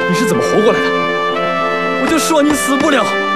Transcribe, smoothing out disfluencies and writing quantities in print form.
你是怎么活过来的？我就说你死不了。